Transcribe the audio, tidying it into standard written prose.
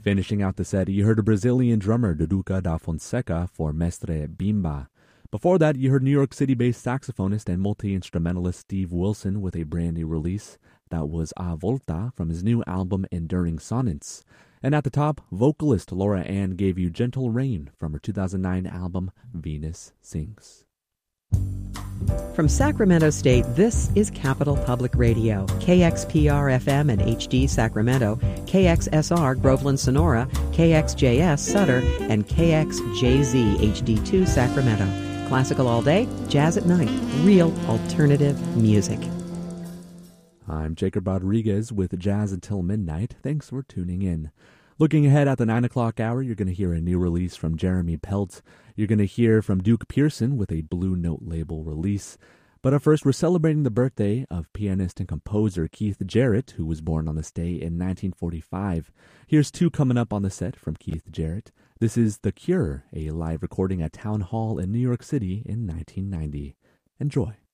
Finishing out the set, you heard a Brazilian drummer, Duduca da Fonseca, for Mestre Bimba. Before that, you heard New York City-based saxophonist and multi-instrumentalist Steve Wilson with a brand new release. That was A Volta from his new album Enduring Sonnets. And at the top, vocalist Laura Ann gave you Gentle Rain from her 2009 album Venus Sings. From Sacramento State, this is Capital Public Radio, KXPR-FM and HD Sacramento, KXSR Groveland Sonora, KXJS Sutter, and KXJZ HD2 Sacramento. Classical all day, jazz at night, real alternative music. I'm Jacob Rodriguez with Jazz Until Midnight. Thanks for tuning in. Looking ahead at the 9 o'clock hour, you're going to hear a new release from Jeremy Pelt. You're going to hear from Duke Pearson with a Blue Note label release. But up first, we're celebrating the birthday of pianist and composer Keith Jarrett, who was born on this day in 1945. Here's two coming up on the set from Keith Jarrett. This is The Cure, a live recording at Town Hall in New York City in 1990. Enjoy.